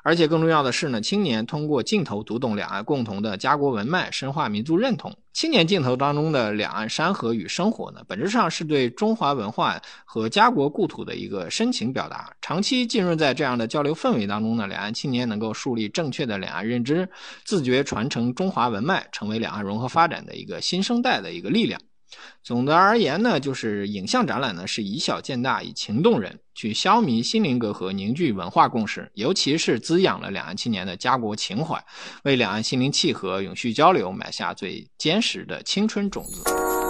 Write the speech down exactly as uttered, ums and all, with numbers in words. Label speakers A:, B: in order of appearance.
A: 而且更重要的是呢，青年通过镜头读懂两岸共同的家国文脉，深化民族认同。青年镜头当中的两岸山河与生活呢，本质上是对中华文化和家国故土的一个深情表达。长期浸润在这样的交流氛围当中呢，两岸青年能够树立正确的两岸认知，自觉传承中华文脉，成为两岸融合发展的一个新生代的一个力量。总的而言呢，就是影像展览呢是以小见大，以情动人，去消弭心灵隔阂，凝聚文化共识，尤其是滋养了两岸青年的家国情怀，为两岸心灵契合、永续交流埋下最坚实的青春种子。